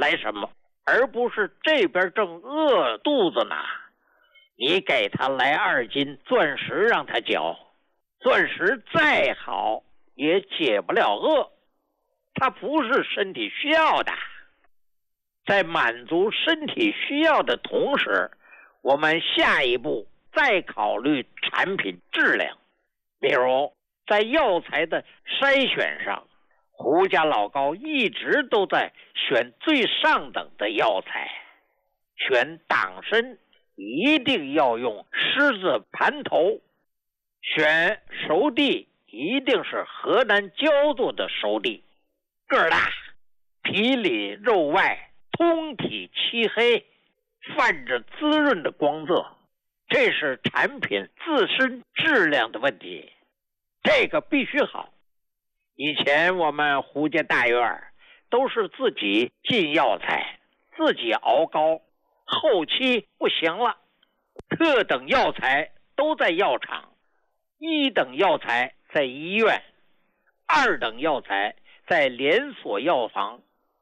来什么，而不是这边正饿肚子呢。你给他来2斤钻石让他嚼，钻石再好也解不了饿，它不是身体需要的。在满足身体需要的同时，我们下一步再考虑产品质量。比如在药材的筛选上，胡家老高一直都在选最上等的药材，选党参一定要用狮子盘头，选熟地一定是河南焦作的熟地，个儿大，皮里肉外，通体漆黑，泛着滋润的光泽，这是产品自身质量的问题，这个必须好。以前我们胡家大院都是自己进药材，自己熬膏，后期不行了，特等药材都在药厂，1等药材在医院，2等药材在连锁药房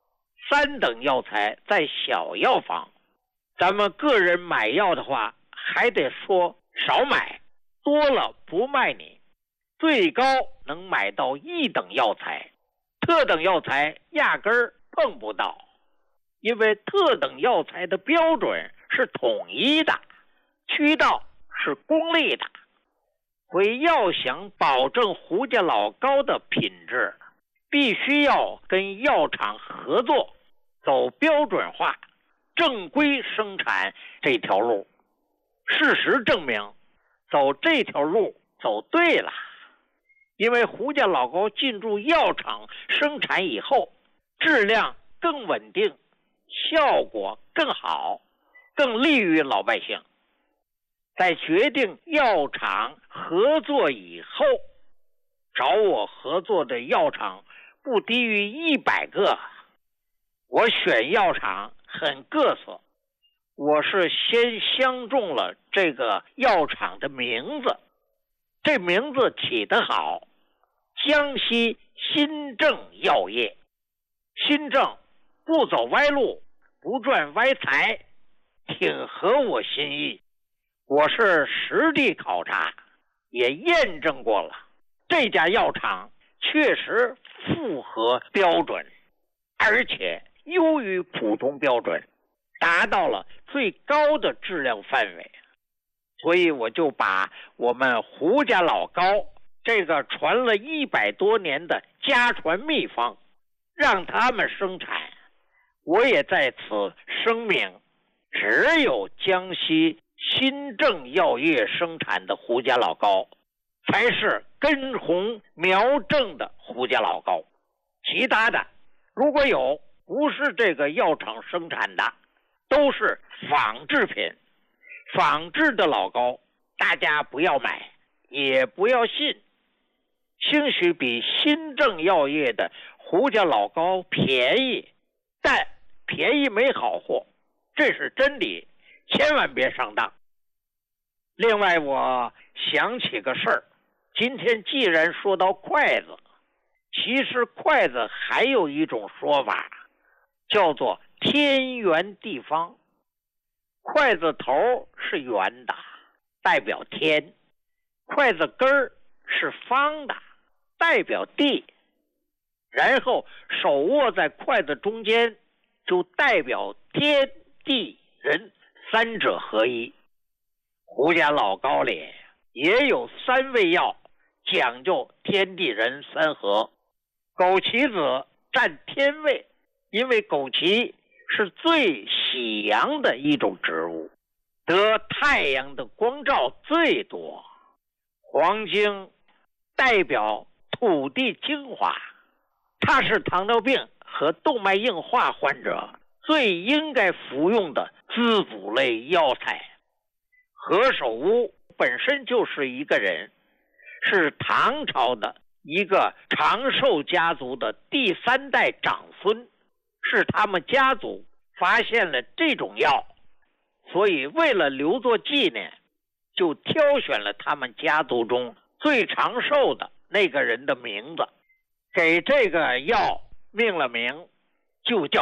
，3等药材在小药房。咱们个人买药的话，还得说少买，多了不卖你，最高能买到1等药材，特等药材压根儿碰不到，因为特等药材的标准是统一的，渠道是公立的。所以要想保证胡家老高的品质，必须要跟药厂合作，走标准化正规生产这条路。事实证明走这条路走对了，因为胡家老高进驻药厂生产以后，质量更稳定，效果更好，更利于老百姓。在决定药厂合作以后，找我合作的药厂不低于100个。我选药厂很各色，我是先相中了这个药厂的名字，这名字起得好，江西新政药业。新政不走歪路，不赚歪财，挺合我心意。我是实地考察，也验证过了，这家药厂确实符合标准，而且优于普通标准，达到了最高的质量范围。所以我就把我们胡家老高这个传了100多年的家传秘方让他们生产。我也在此声明，只有江西新政药业生产的胡家老高才是根红苗正的胡家老高，其他的如果有不是这个药厂生产的，都是仿制品。仿制的老高大家不要买，也不要信，兴许比新政药业的胡家老高便宜，但便宜没好货，这是真理，千万别上当。另外我想起个事儿，今天既然说到筷子，其实筷子还有一种说法，叫做天圆地方。筷子头是圆的，代表天；筷子根儿是方的，代表地。然后手握在筷子中间，就代表天地人三者合一。胡家老高里也有3味药，讲究天地人三合。枸杞子占天位，因为枸杞是最喜阳的一种植物，得太阳的光照最多。黄精代表土地精华，它是糖尿病和动脉硬化患者最应该服用的滋补类药材。何首乌本身就是一个人，是唐朝的一个长寿家族的第3代长孙，是他们家族发现了这种药，所以为了留作纪念，就挑选了他们家族中最长寿的那个人的名字，给这个药命了名，就叫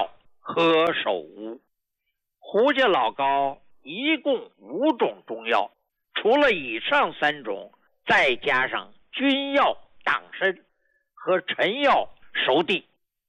何首乌。胡家老高一共5种中药，除了以上3种，再加上君药党参和陈药熟地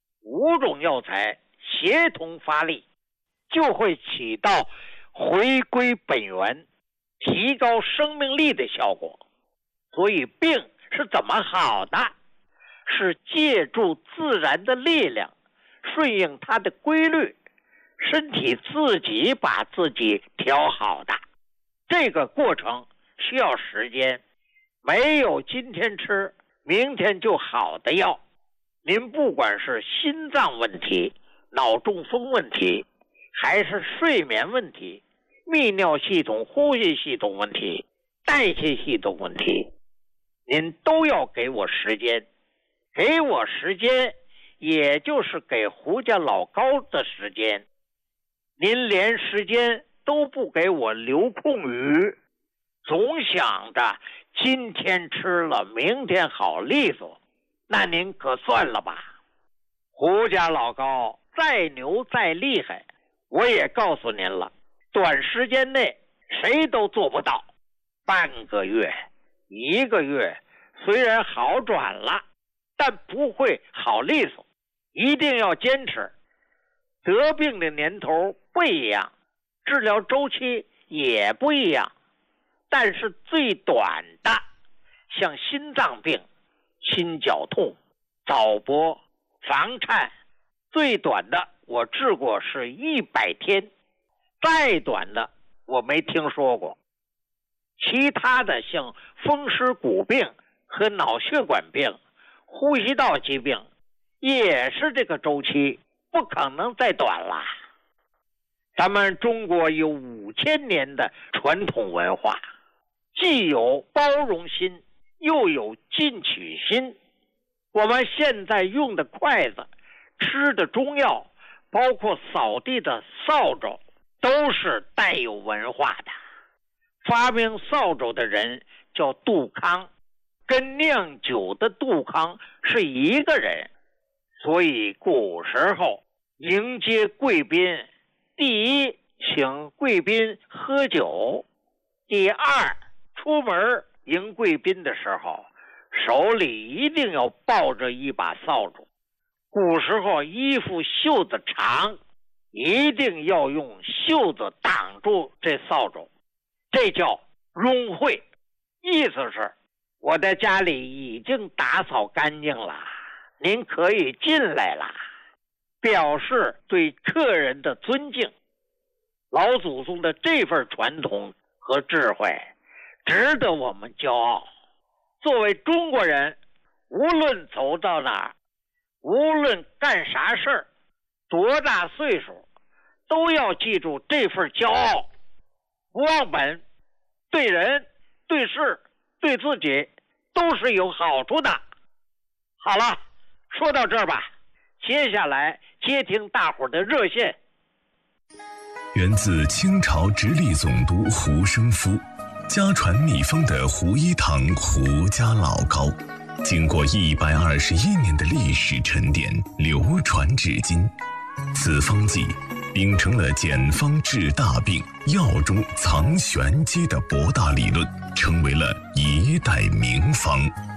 ，5种药材协同发力，就会起到回归本源、提高生命力的效果。所以病是怎么好的？是借助自然的力量，顺应它的规律，身体自己把自己调好的。这个过程需要时间，没有今天吃明天就好的药。您不管是心脏问题、脑中风问题，还是睡眠问题、泌尿系统、呼吸系统问题、代谢系统问题，您都要给我时间。给我时间，也就是给胡家老高的时间。您连时间都不给我留空余，总想着今天吃了明天好利索，那您可算了吧。胡家老高再牛再厉害，我也告诉您了，短时间内谁都做不到。半个月、1个月，虽然好转了，但不会好利索，一定要坚持。得病的年头不一样，治疗周期也不一样，但是最短的，像心脏病、心绞痛、早搏、房颤，最短的我治过是100天，再短的我没听说过。其他的像风湿骨病和脑血管病、呼吸道疾病，也是这个周期，不可能再短了。咱们中国有5000年的传统文化，既有包容心，又有进取心。我们现在用的筷子、吃的中药，包括扫地的扫帚，都是带有文化的。发明扫帚的人叫杜康，跟酿酒的杜康是一个人。所以古时候迎接贵宾，第一，请贵宾喝酒；第二，出门迎贵宾的时候，手里一定要抱着一把扫帚。古时候衣服袖子长，一定要用袖子挡住这扫帚，这叫拥会，意思是我的家里已经打扫干净了，您可以进来了，表示对客人的尊敬。老祖宗的这份传统和智慧值得我们骄傲。作为中国人，无论走到哪儿，无论干啥事儿，多大岁数，都要记住这份骄傲，不忘本，对人、对事、对自己都是有好处的。好了，说到这儿吧，接下来接听大伙儿的热线。 源自清朝直隶总督胡生夫，家传秘方的胡一堂胡家老膏，经过121年的历史沉淀，流传至今。此方剂秉承了简方治大病、药中藏玄机的博大理论，成为了一代名方。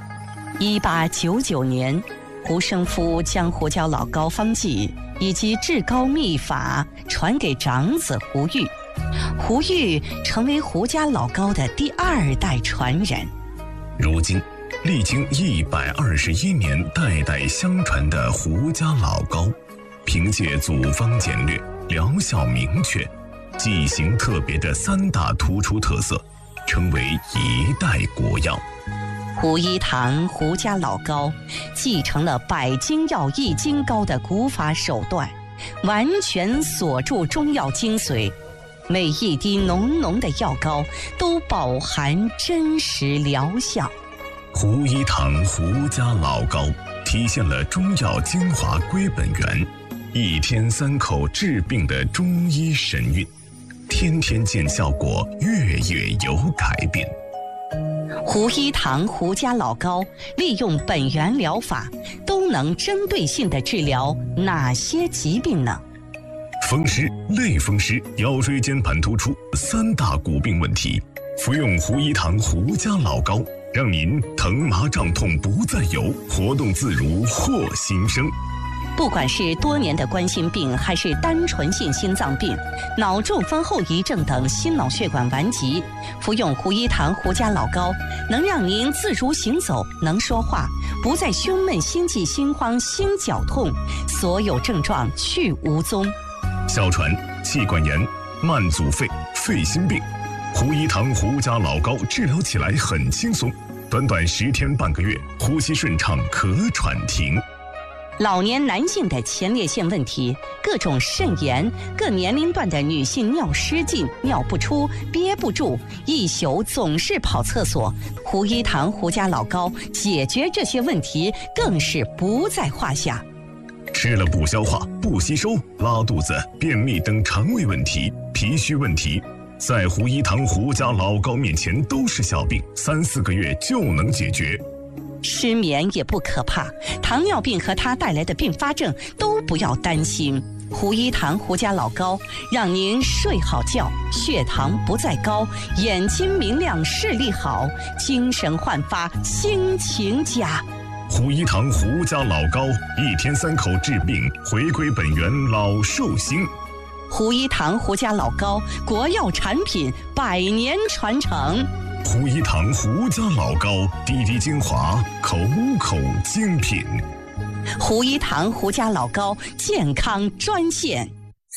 1899年，胡生夫将胡椒老膏方剂以及治膏秘法传给长子胡玉，胡玉成为胡家老膏的第2代传人。 如今，历经121年代代相传的胡家老膏，凭借组方简略、疗效明确、剂型特别的3大突出特色，成为一代国药。 胡一堂胡家老膏继承了百金药易筋膏的古法手段，完全锁住中药精髓，每一滴浓浓的药膏都饱含真实疗效。 胡一堂胡家老膏体现了中药精华归本源，1天3口治病的中医神韵，天天见效果，月月有改变。 胡一堂胡家老膏利用本源疗法，都能针对性地治疗哪些疾病呢？ 风湿、类风湿、腰椎间盘突出3大骨病问题。服用胡一堂胡家老膏，让您疼麻胀痛不再有，活动自如获新生。 不管是多年的冠心病，还是单纯性心脏病、脑中风后遗症等心脑血管顽疾，服用胡一堂胡家老膏，能让您自如行走，能说话，不再胸闷、心悸、心慌、心绞痛，所有症状去无踪。 哮喘、气管炎、慢阻肺、肺心病，胡一堂胡家老膏治疗起来很轻松，短短10天半个月，呼吸顺畅，咳喘停。 老年男性的前列腺问题，各种肾炎，各年龄段的女性尿失禁、尿不出、憋不住，一宿总是跑厕所，胡一堂胡家老膏解决这些问题更是不在话下。 吃了不消化、不吸收、拉肚子、便秘等肠胃问题、脾虚问题，在胡一堂胡家老膏面前都是小病，3、4个月就能解决。 失眠也不可怕，糖尿病和它带来的并发症都不要担心。胡一堂胡家老膏让您睡好觉，血糖不再高，眼睛明亮，视力好，精神焕发，心情佳。 胡一堂胡家老膏，1天3口治病，回归本源，老寿星。 胡一堂胡家老膏，国药产品，100年传承。 胡一堂胡家老膏，滴滴精华，口口精品。 胡一堂胡家老膏健康专线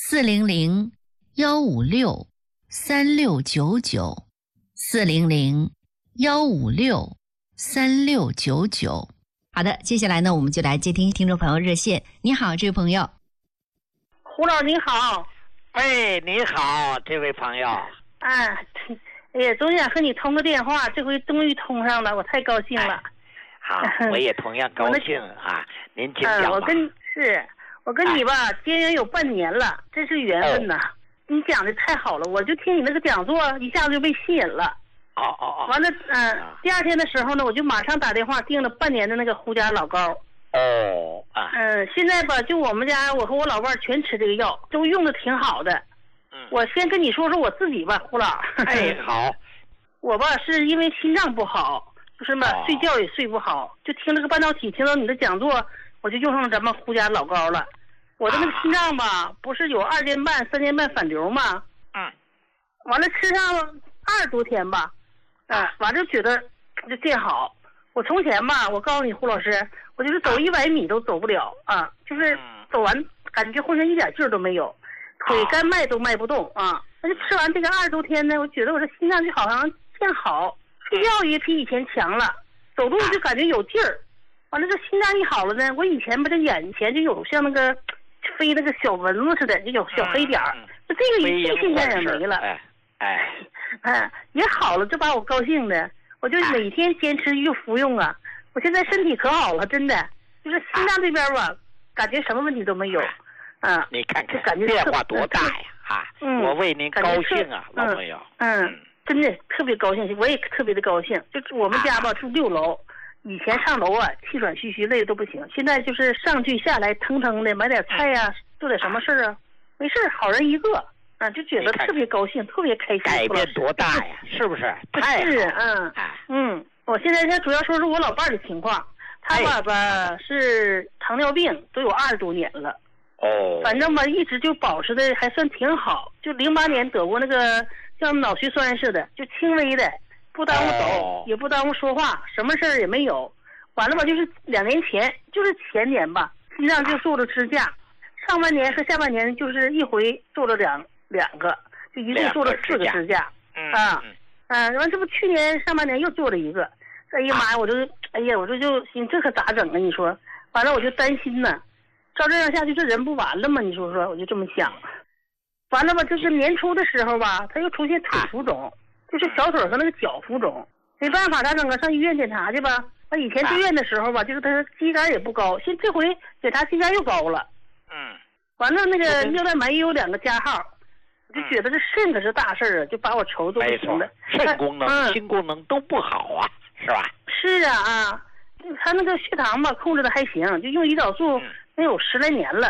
400-156-3699，400-156-3699。好的，接下来呢，我们就来接听听众朋友热线。你好，这位朋友。 胡老师你好。 哎，你好，这位朋友。 哎呀，总想和你通个电话，这回终于通上了，我太高兴了。 好，我也同样高兴啊。您请讲吧。 我跟你吧，结缘有半年了，真是缘分呐。你讲的太好了，我就听你那个讲座，一下子就被吸引了。完了，第2天的时候呢，我就马上打电话订了半年的那个胡家老膏。现在吧，就我们家，我和我老伴全吃这个药，都用的挺好的。我先跟你说说我自己吧，胡老。 哎，好。 我吧是因为心脏不好，就是嘛，睡觉也睡不好，就听这个半导体，听到你的讲座，我就用上咱们胡家老膏了。我的那个心脏吧，不是有2年半、3年半反流吗？完了吃上了20多天吧，完了就觉得就见好。我从前吧，我告诉你胡老师，我就是走100米都走不了啊，就是走完感觉浑身一点劲儿都没有。腿干迈都迈不动啊！那就吃完这个20多天呢，我觉得我这心脏就好像见好，睡觉也比以前强了，走路就感觉有劲儿。完了这心脏一好了呢，我以前吧这眼前就有像那个飞那个小蚊子似的，就有小黑点儿，就这个现象也没了。也好了，这把我高兴的，我就每天坚持就服用啊。我现在身体可好了，真的，就是心脏这边吧，感觉什么问题都没有。 你看看变化多大呀！我为您高兴啊，老朋友。 真的特别高兴，我也特别的高兴。就是我们家吧住6楼，以前上楼啊气喘吁吁累的都不行，现在就是上去下来腾腾的，买点菜呀，做点什么事儿啊，没事好人一个就觉得特别高兴，特别开心。 改变多大呀？是不是？太是我现在主要说是我老伴儿的情况，他爸爸是糖尿病，都有20多年了。反正吧，一直就保持的还算挺好。就08年得过那个像脑血栓似的，就轻微的，不耽误走，也不耽误说话，什么事儿也没有。完了吧，就是2年前，就是前年吧，心脏就做了支架，上半年和下半年就是一回做了两个，就一共做了4个支架。完这不去年上半年又做了一个，哎呀妈呀，我这就心这可咋整啊？你说，完了我就担心呢。照这样下去，这人不完了吗？你说说，我就这么想。完了吧，这个年初的时候吧，他又出现腿浮肿，就是小腿和那个脚浮肿，没办法，咋整啊？上医院检查去吧。他以前住院的时候吧，就是他肌酐也不高，这回检查肌酐又高了。完了那个尿蛋白也有2个加号，我就觉得这肾可是大事儿啊，就把我愁都不行了。 肾功能、心功能都不好啊，是吧？ 是啊他那个血糖吧控制的还行，就用胰岛素。有10来年了，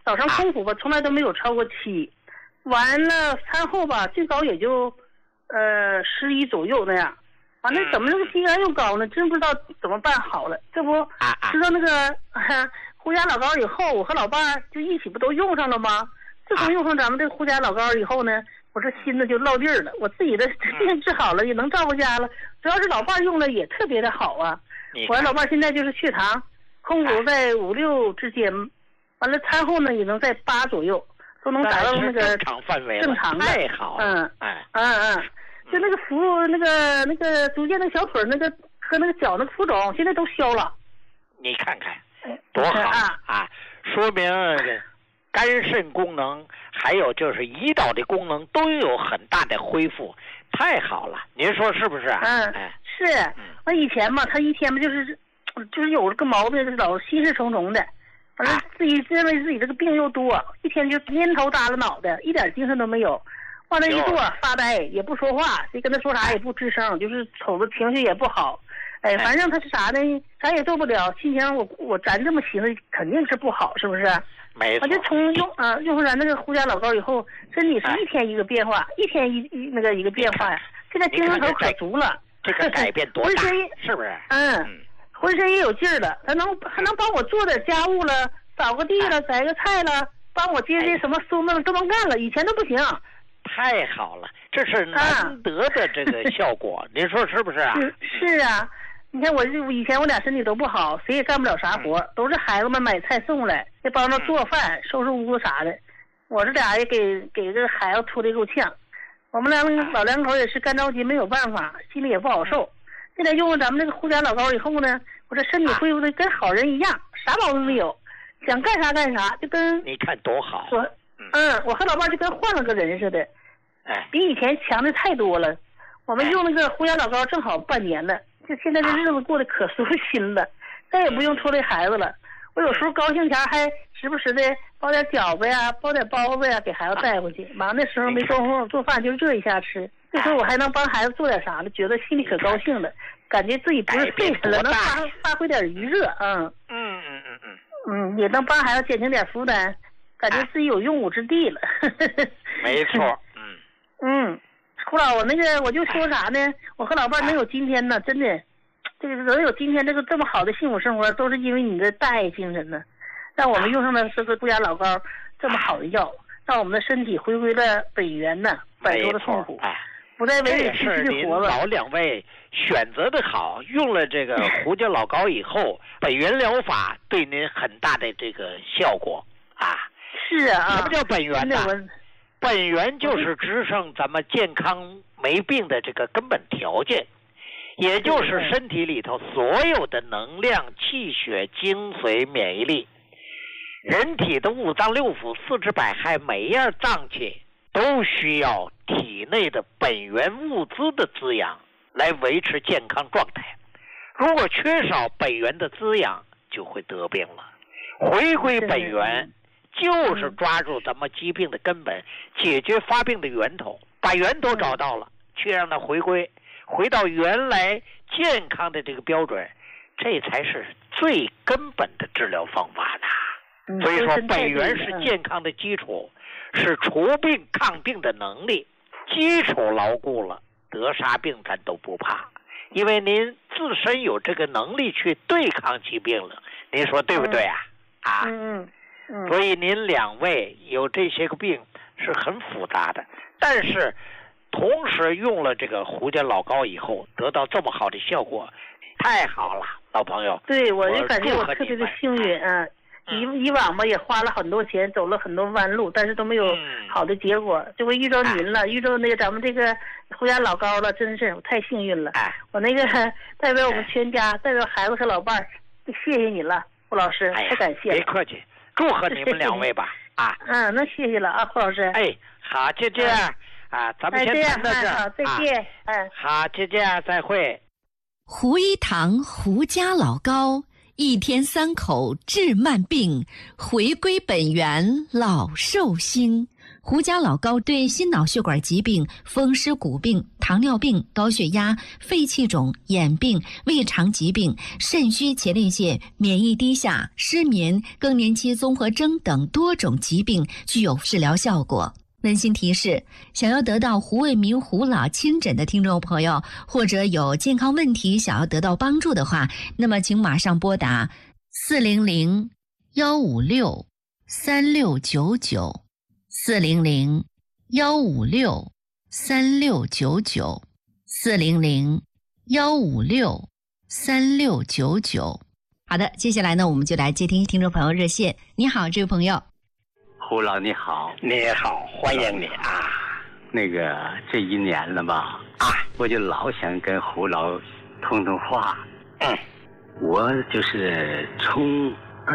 早上空腹吧，从来都没有超过7，完了餐后吧，最高也就11左右那样。完了怎么这个肌酐又高呢？真不知道怎么办好了。这不知道那个胡家老膏以后，我和老伴儿就一起不都用上了吗？自从用上咱们这个胡家老膏以后呢，我这心子就落地儿了。我自己的病治好了，也能照顾家了。主要是老伴儿用了也特别的好啊。我老伴儿现在就是血糖空腹在5、6之间，完了餐后呢也能在8左右，都能达到那个正常范围， 正常的。 太好了。 就那个那个逐渐的小腿那个和那个脚那个浮肿，现在都消了。 你看看多好啊！说明肝肾功能还有就是胰岛的功能都有很大的恢复，太好了！您说是不是啊？ 是。我以前嘛，他一天嘛就是有个毛病，老心事重重的，反正自己认为自己这个病又多，一天就蔫头耷拉脑袋，一点精神都没有。往那一坐发呆，也不说话，谁跟他说啥也不吱声，就是瞅着情绪也不好。反正他是啥呢？啥也做不了，心情咱这么寻思肯定是不好，是不是？ 没错。 我就从用上咱那个胡家老膏以后，身体是一天一个变化，一天一个变化呀。现在精神头可足了。 这个改变多大？是不是？ 浑身也有劲儿了，还能帮我做点家务了，扫个地了，摘个菜了，帮我接什么孙子都能干了，以前都不行。 太好了，这是难得的这个效果，您说是不是啊？ 是啊，你看以前我俩身体都不好，谁也干不了啥活，都是孩子们买菜送来，也帮着做饭、收拾屋子啥的。我这俩也给这个孩子出的够呛。我们老两口也是干着急，没有办法，心里也不好受。现在用了咱们这个胡家老膏以后呢，我这身体恢复的跟好人一样，啥毛病没有，想干啥干啥，就跟你看多好。 我和老伴就跟换了个人似的。比以前强的太多了。我们用那个胡家老膏正好半年了，就现在这日子过得可舒心了，再也不用拖累孩子了。我有时候高兴前还时不时的包点饺子呀，包点包子呀，给孩子带回去。忙的时候没工夫做饭，就热一下吃。这时候我还能帮孩子做点啥了，觉得心里可高兴了，感觉自己不是废人了，能发挥点余热。也能帮孩子减轻点负担，感觉自己有用武之地了。 没错。 胡老，我就说啥呢？我和老伴能有今天呢，真的，这个能有今天这么好的幸福生活，都是因为你的大爱精神呢，让我们用上了这个胡家老膏这么好的药，让我们的身体回归了本源呢，摆脱了痛苦，不再委委屈屈的活了。 老两位选择的好，用了这个胡家老膏以后，本源疗法对您很大的这个效果啊。 是啊。 什么叫本源呢？本源就是支撑咱们健康没病的这个根本条件，也就是身体里头所有的能量、气血、精髓、免疫力。人体的五脏六腑、四肢百骸，每一样脏器都需要体内的本源物资的滋养来维持健康状态。如果缺少本源的滋养，就会得病了。回归本源就是抓住咱们疾病的根本，解决发病的源头，把源头找到了，去让它回到原来健康的这个标准，这才是最根本的治疗方法呢。所以说本源是健康的基础，是除病抗病的能力，基础牢固了，得啥病咱都不怕，因为您自身有这个能力去对抗疾病了，您说对不对啊？所以您两位有这些个病是很复杂的，但是同时用了这个胡家老膏以后，得到这么好的效果，太好了，老朋友。 对，我就感觉我特别的幸运啊。以往吧也花了很多钱，走了很多弯路，但是都没有好的结果。这回遇着您了，遇着那个咱们这个胡家老膏了，真是我太幸运了。我那个代表我们全家，代表孩子和老伴儿，谢谢你了，胡老师，太感谢了。 别客气，祝贺你们两位吧。 那谢谢了啊，胡老师。 好，就这样咱们先谈到这儿。 好，再见。 好，就这样，再会。 胡一堂胡家老膏，1天3口治慢病，回归本源老寿星。 胡家老膏对心脑血管疾病、风湿骨病、糖尿病、高血压、肺气肿、眼病、胃肠疾病、肾虚前列腺、免疫低下、失眠、更年期综合征等多种疾病具有治疗效果。温馨提示：想要得到胡卫民胡老亲诊的听众朋友，或者有健康问题想要得到帮助的话，那么请马上拨打400-156-3699，400-156-3699。好的，接下来呢，我们就来接听听众朋友热线。你好，这位朋友。 胡老你好。 你好，欢迎你啊。 那个这一年了吧，我就老想跟胡老通通话。我就是从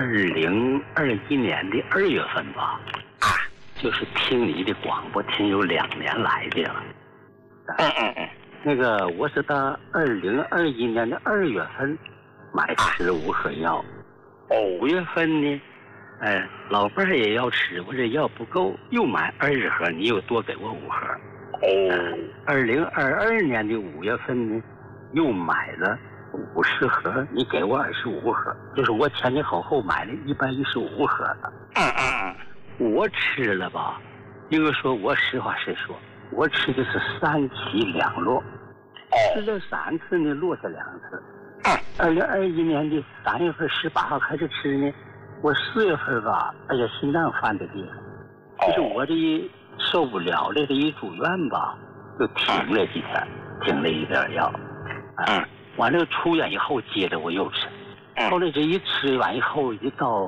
2021年的2月份吧，就是听你的广播听有2年来的了。那个我是到2021年的2月份买15盒药，5月份呢，老伴儿也要吃，我这药不够，又买20盒，你又多给我5盒。2022年的5月份呢，又买了50盒，你给我25盒，就是我前前后后买了115盒了。我吃了吧，应该说我实话实说，我吃的是3期2落，吃了3次呢，落下2次。2021年的3月份18号开始吃呢，我4月份吧，心脏犯的厉害，就是我这受不了了，这一住院吧，就停了几天，停了一点药。完了出院以后接着我又吃，后来这一吃完以后，一到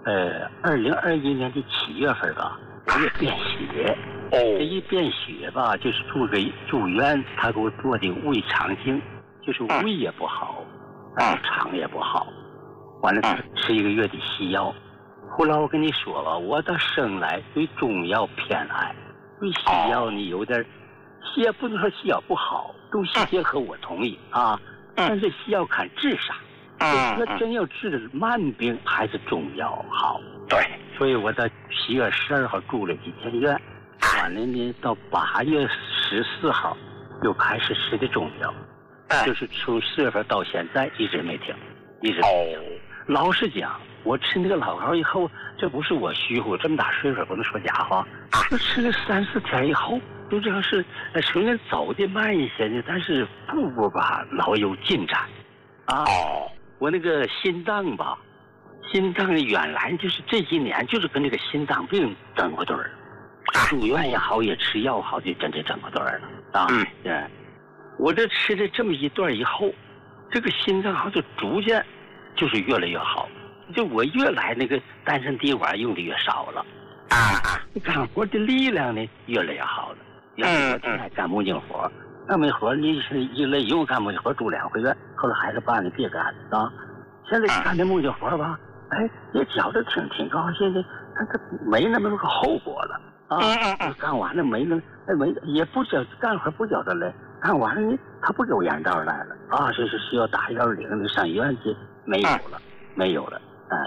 2021年的7月份吧，我也变血。这一变血吧，就是住院，他给我做的胃肠镜，就是胃也不好，肠也不好。完了吃1个月的西药。后来我跟你说吧，我到生来对中药偏爱，对西药呢有点，西药不能说西药不好，中西结合我同意啊，但是西药看治啥。要真要治慢病，还是中药好。 对， 所以我到7月12号住了几天院，完了呢，到8月14号又开始吃的中药，就是从4月份到现在一直没停，一直没停。老实讲，我吃那个老膏以后，这不是我虚乎，这么大岁数不能说假话。我吃了3、4天以后，就这样是虽然走的慢一些呢，但是步吧老有进展啊。我那个心脏吧，心脏原来就是这几年就是跟这个心脏病整过对儿，住院也好，也吃药好，就真正整过对儿了啊。对，我这吃了这么一段以后，这个心脏好像就逐渐就是越来越好，就我越来那个丹参滴管用的越少了干活的力量呢越来越好了。原来我挺爱干木匠活，干木活你是一来用干木匠活住2回院，后来孩子爸你别干啊。现在干这木匠活吧，也觉得挺高兴的，他没那么个后果了啊。干完了没也不觉干活不觉得累，干完了呢他不给我眼道来了啊，这是需要打110的上医院去，没有了。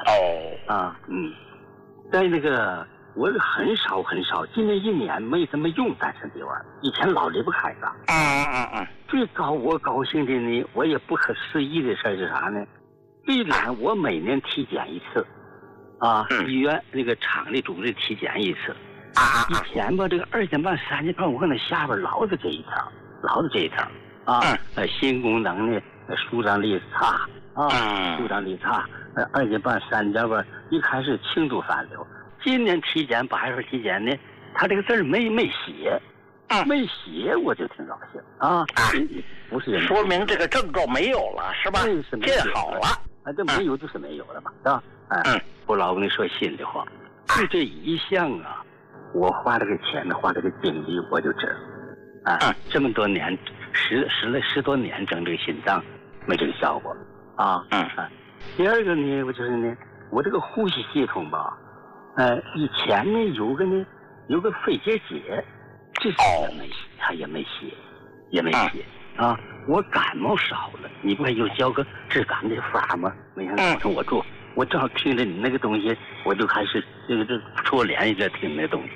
在那个我很少，今年1年没怎么用丹参滴丸，以前老离不开它。最我高兴的呢，我也不可思议的事是啥呢？虽然我每年体检一次，医院那个厂里组织体检一次，以前吧这个2点半、3点半，我搁那下边老子这一条心功能呢舒张力差2点半、3点半一开始轻度反流。今年体检8月份体检呢，他这个字没写，我就挺高兴啊。不是说明这个症状没有了，是吧？这好了， 这没有就是没有了嘛，是吧？我老跟你说心里话，就这一项啊，我花这个钱花这个精力，我就知道这么多年10多年整这个心脏没这个效果啊。第二个呢，我就是呢，我这个呼吸系统吧，以前呢有个肺结节，这他也没写啊。我感冒少了，你不还有教个治感的法吗？没想到我做，我正好听着你那个东西，我就开始这戳脸一直听那东西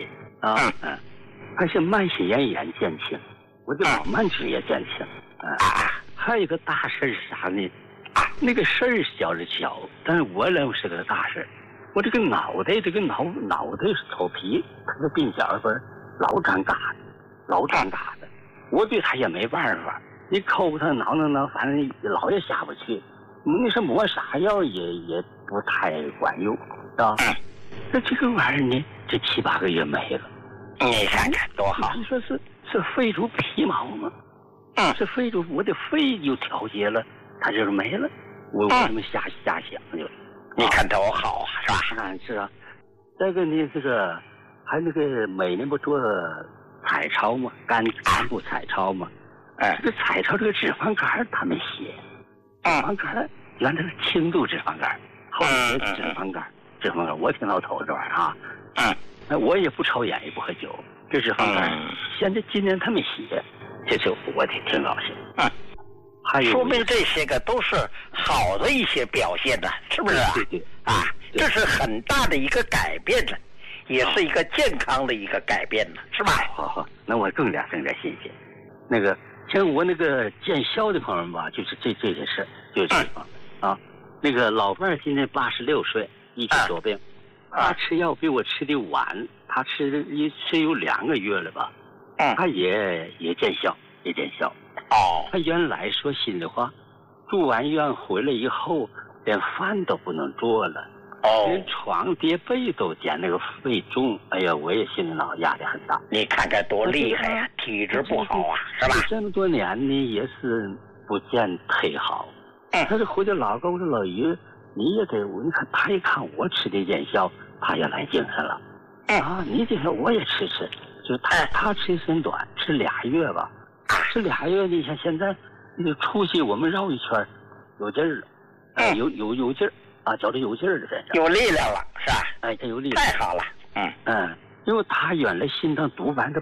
而且慢性炎也减轻，我的老慢支也减轻。还有一个大事是啥呢？那个事儿小是小，但是我认为是个大事。我这个脑袋是头皮，它的鬓角分老长疙瘩，我对他也没办法。你抠他挠，反正老也下不去。你说抹啥药也不太管用，是吧？那这个玩意儿呢，这7、8个月没了。 你看看多好！ 你说是肺出皮毛吗？是肺出我的肺就调节了，它就是没了。我这么瞎想就。 你看多好啊，是吧？ 是啊。再一个呢，这个还那个每年不做彩超吗？肝部彩超吗？这个彩超这个脂肪肝他们写，脂肪肝原来是轻度脂肪肝，后来是脂肪肝，我挺老头这玩意儿啊。我也不抽烟也不喝酒，这脂肪肝现在今年他们写，这就我挺高兴。还有说明这些个都是好的一些表现的，是不是啊？ 对。 这是很大的一个改变了，也是一个健康的一个改变了，是吧？ 好，那我更加新鲜。那个像我那个见效的朋友们吧，就是这些事，就是这个啊。那个老伴儿今年86岁，一起多病，他吃药比我吃的晚，他吃有2个月了吧？他也见效。他原来说心里话，住完院回来以后，连饭都不能做了，连床叠被都减那个肺重。哎呀，我也心里脑压力很大。 你看看多厉害呀，体质不好啊，是吧？ 这么多年呢，也是不见忒好。他是回来老高这老爷，你也得，你看他一看我吃的见效，他也来精神了。你这个我也吃，就他吃时间短，吃2月吧。这2月，你像现在那个出去，我们绕一圈，有劲儿了，有劲儿啊，觉得有劲儿了，身上有力量了，是吧？ 他有力量， 太好了。 因为他原来心脏毒80%，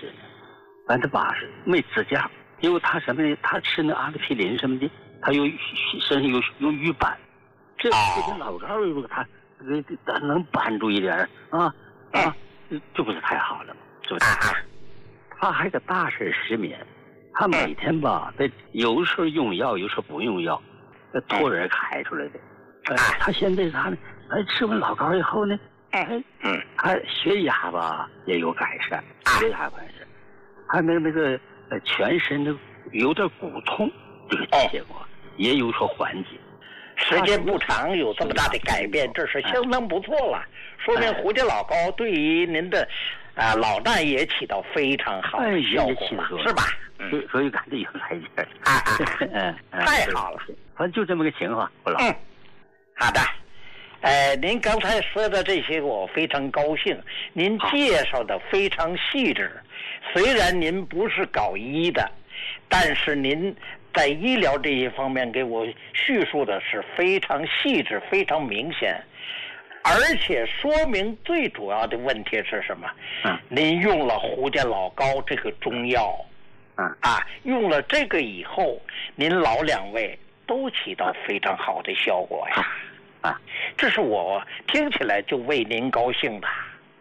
没支架，因为他什么呢？他吃那阿司匹林什么的，他身上有瘀斑，这老高如果他能帮助一点这不是太好了吗？是不是？他还个大事失眠，他每天吧，有时候用药，有时候不用药，托人开出来的。他现在啥呢？吃完老高以后呢，他血压吧也有改善，还那个全身的有点骨痛，这个结果也有所缓解。 时间不长，有这么大的改变，这是相当不错了。说明胡家老高对于您的老伴也起到非常好的效果了，是吧？ 所以感觉有来劲儿。 太好了。 反正就这么个情况，胡老。 好的。您刚才说的这些我非常高兴，您介绍的非常细致。虽然您不是搞医的，但是您在医疗这一方面给我叙述的是非常细致，非常明显，而且说明最主要的问题是什么？您用了胡家老高这个中药，用了这个以后，您老2位都起到非常好的效果呀。这是我听起来就为您高兴的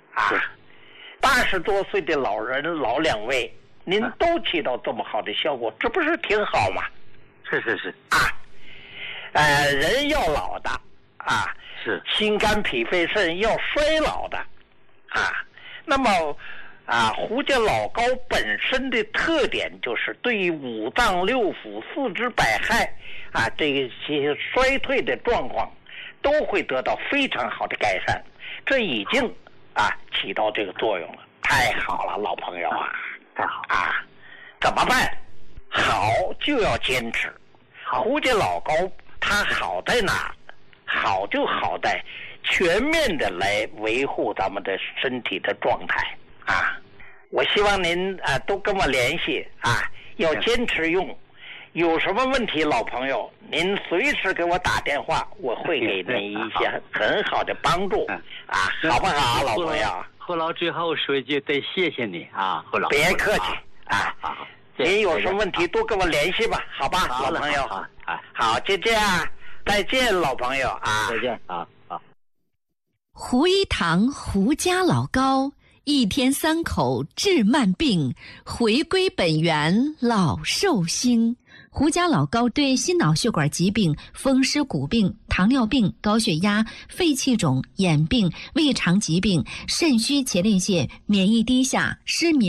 80多岁的老人老2位，您都起到这么好的效果，这不是挺好吗？ 是人要老的是心肝脾肺肾要衰老的那么胡家老高本身的特点就是对于五脏六腑四肢百骸这些衰退的状况都会得到非常好的改善，这已经起到这个作用了。太好了，老朋友太好怎么办？好就要坚持。胡家老高他好在哪？好就好在全面的来维护咱们的身体的状态我希望您都跟我联系要坚持用。有什么问题，老朋友，您随时给我打电话，我会给您一些很好的帮助好不好，老朋友？ 胡老最后说一句，得谢谢你胡老。 别客气好，您有什么问题多跟我联系吧，好吧，老朋友。好，就这样，再见，老朋友再见好。 胡一堂胡家老高一天3口治慢病，回归本源老寿星。胡家老膏对心脑血管疾病、风湿骨病、糖尿病、高血压、肺气肿、眼病、胃肠疾病、肾虚前列腺、免疫低下、失眠